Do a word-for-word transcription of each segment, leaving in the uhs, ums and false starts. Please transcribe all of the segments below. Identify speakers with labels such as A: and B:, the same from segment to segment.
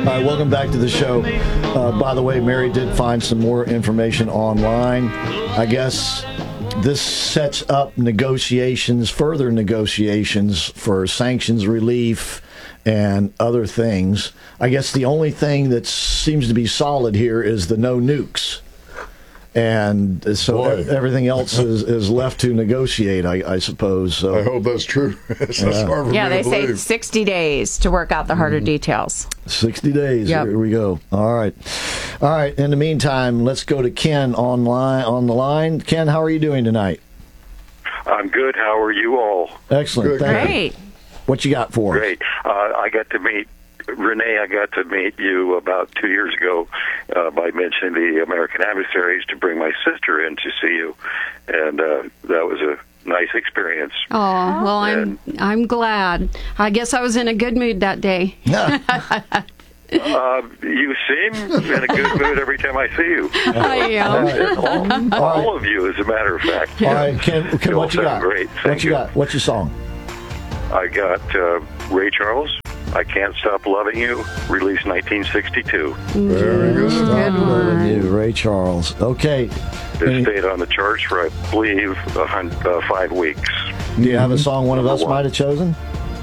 A: right, welcome back to the show. Uh, by the way, Mary did find some more information online. I guess this sets up negotiations, further negotiations for sanctions relief and other things. I guess the only thing that seems to be solid here is the no nukes. And so
B: Boy.
A: everything else is, is left to negotiate, I, I suppose. So.
B: I hope that's true. That's
A: Yeah.
B: hard for
C: Yeah,
B: me
C: they
B: to
C: say
B: believe.
C: sixty days to work out the harder details.
A: sixty days.
C: Yep.
A: Here we go. All right. All right. In the meantime, let's go to Ken online, on the line. Ken, how are you doing tonight?
D: I'm good. How are you all?
A: Excellent.
B: Good.
A: Thank you.
C: Great.
A: What you got for us?
D: Great. Uh, I got to meet Renee. I got to meet you about two years ago uh, by mentioning the American Adversaries to bring my sister in to see you, and uh, that was a nice experience.
E: Oh, well, I'm I'm glad. I guess I was in a good mood that day.
D: Uh, you seem in a good mood every time I see you.
E: I am.
D: All, all of you, as a matter of fact.
A: All right, Ken, Ken
D: You all
A: what you
D: sound
A: got?
D: great.
A: What
D: Thank
A: you
D: you.
A: got? What's your song?
D: I got uh, Ray Charles, I Can't Stop Loving You, released nineteen sixty-two.
B: Very good.
E: Good
A: Loving
E: one.
A: you, Ray Charles. Okay.
D: It
A: Any-
D: stayed on the charts for, I believe, a hun- uh, five weeks.
A: Do you have a song one of us
D: Number one.
A: might have chosen?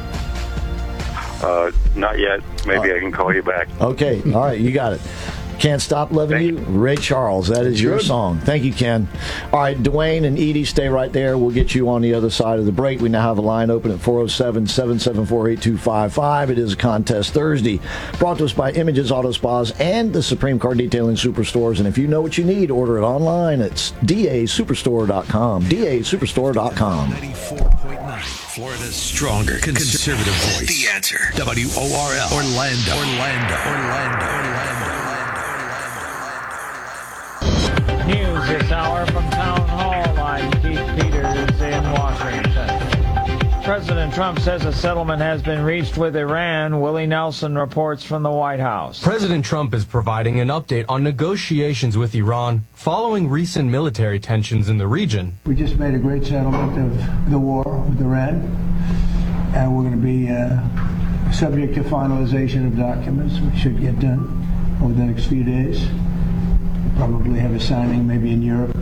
D: Uh, not yet. Maybe I can call you back.
A: Okay. All right. You got it. Can't Stop Loving
D: Thank
A: You, Ray Charles. That is your
B: Good.
A: song. Thank you, Ken. All right, Dwayne and Edie, stay right there. We'll get you on the other side of the break. We now have a line open at four oh seven, seven seven four, eight two five five. It is a contest Thursday, brought to us by Images Auto Spas and the Supreme Car Detailing Superstores. And if you know what you need, order it online. It's D A superstore dot com. D A superstore dot com.
F: ninety-four point nine, Florida's stronger conservative voice. The Answer. W O R L. Orlando. Orlando. Orlando. Orlando.
G: News this hour from Town Hall. I'm Keith Peters in Washington. President Trump says a settlement has been reached with Iran. Willie Nelson reports from the White House.
H: President Trump is providing an update on negotiations with Iran following recent military tensions in the region.
I: We just made a great settlement of the war with Iran, and we're going to be uh, subject to finalization of documents, which should get done over the next few days. We'll probably have a signing maybe in Europe,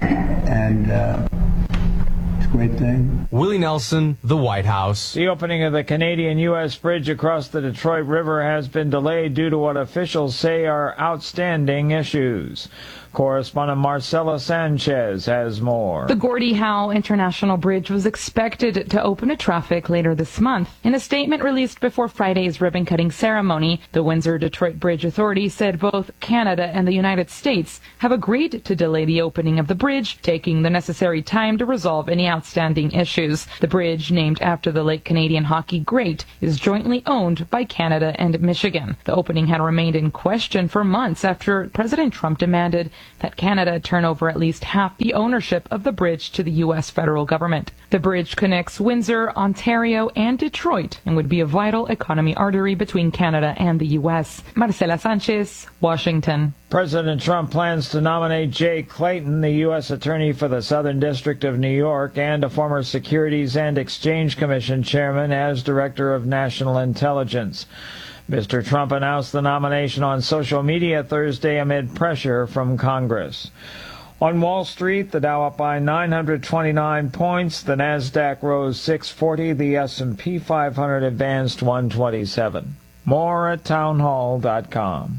I: and uh, it's a great thing.
H: Willie Nelson, the White House.
G: The opening of the Canadian U S bridge across the Detroit River has been delayed due to what officials say are outstanding issues. Correspondent Marcela Sanchez has more.
J: The Gordie Howe International Bridge was expected to open to traffic later this month. In a statement released before Friday's ribbon-cutting ceremony, the Windsor-Detroit Bridge Authority said both Canada and the United States have agreed to delay the opening of the bridge, taking the necessary time to resolve any outstanding issues. The bridge, named after the late Canadian hockey great, is jointly owned by Canada and Michigan. The opening had remained in question for months after President Trump demanded that Canada turn over at least half the ownership of the bridge to the U S federal government. The bridge connects Windsor, Ontario, and Detroit and would be a vital economy artery between Canada and the U S. Marcela Sanchez, Washington.
G: President Trump plans to nominate Jay Clayton, the U S Attorney for the Southern District of New York and a former Securities and Exchange Commission chairman, as Director of National Intelligence. Mister Trump announced the nomination on social media Thursday amid pressure from Congress. On Wall Street, the Dow up by nine hundred twenty-nine points, the Nasdaq rose six forty, the S and P five hundred advanced one twenty-seven. More at townhall dot com.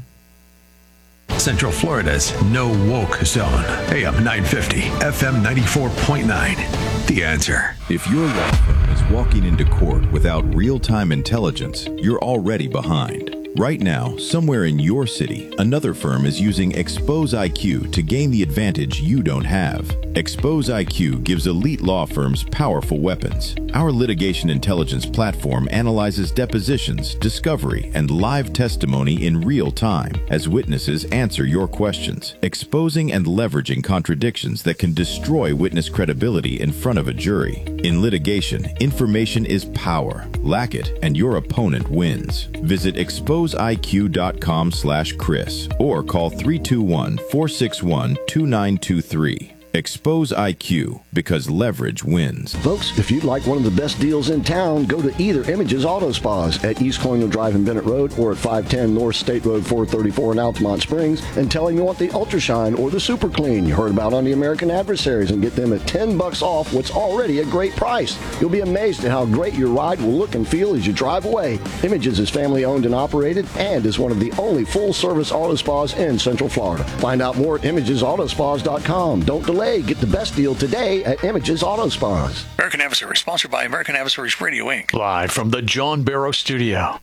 F: Central Florida's no woke zone. A M nine fifty, F M ninety-four point nine. The Answer.
K: If your law firm is walking into court without real-time intelligence, you're already behind. Right now, somewhere in your city, another firm is using Expose I Q to gain the advantage you don't have. Expose I Q gives elite law firms powerful weapons. Our litigation intelligence platform analyzes depositions, discovery, and live testimony in real time as witnesses answer your questions, exposing and leveraging contradictions that can destroy witness credibility in front of a jury. In litigation, information is power. Lack it, and your opponent wins. Visit expose I Q dot com slash Chris or call three two one, four six one, two nine two three. Expose I Q, because leverage wins.
L: Folks, if you'd like one of the best deals in town, go to either Images Auto Spas at East Colonial Drive in Bennett Road or at five ten North State Road four thirty-four in Altamont Springs and tell them you want the Ultra Shine or the Super Clean you heard about on the American Adversaries and get them at ten bucks off what's already a great price. You'll be amazed at how great your ride will look and feel as you drive away. Images is family owned and operated and is one of the only full-service auto spas in Central Florida. Find out more at images auto spas dot com. Don't delay. Get the best deal today at Images Auto Spas.
M: American Adversaries, sponsored by American Adversaries Radio, Incorporated.
N: Live from the John Barrow Studio.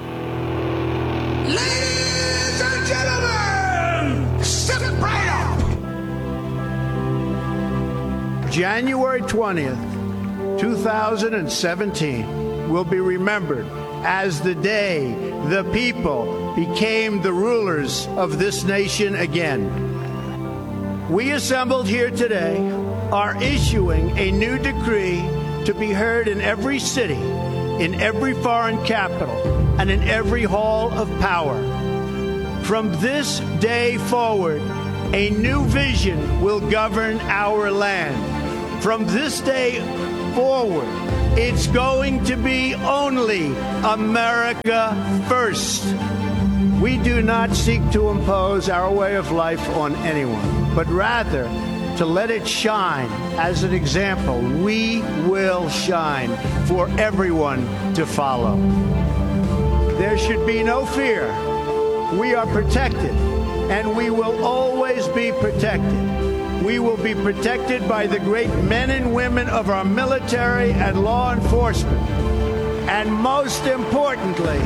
O: Ladies and gentlemen, step right up. January twentieth, two thousand seventeen will be remembered as the day the people became the rulers of this nation again. We assembled here today are issuing a new decree to be heard in every city, in every foreign capital, and in every hall of power. From this day forward, a new vision will govern our land. From this day forward, it's going to be only America first. We do not seek to impose our way of life on anyone, but rather to let it shine as an example. We will shine for everyone to follow. There should be no fear. We are protected, and we will always be protected. We will be protected by the great men and women of our military and law enforcement. And most importantly,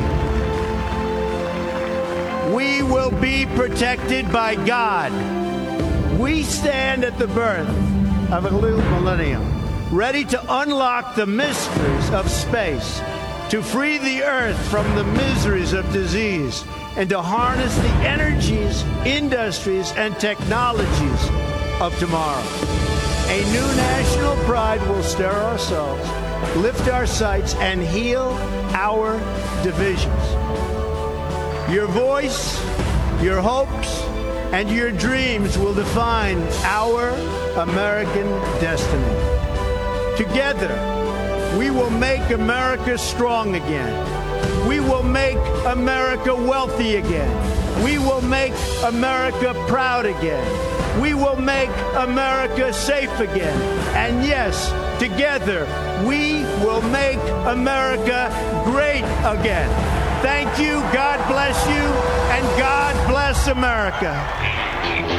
O: we will be protected by God. We stand at the birth of a new millennium, ready to unlock the mysteries of space, to free the earth from the miseries of disease, and to harness the energies, industries, and technologies of tomorrow. A new national pride will stir our souls, lift our sights, and heal our divisions. Your voice, your hopes, and your dreams will define our American destiny. Together, we will make America strong again. We will make America wealthy again. We will make America proud again. We will make America safe again. And yes, together, we will make America great again. Thank you, God bless you, and God bless America.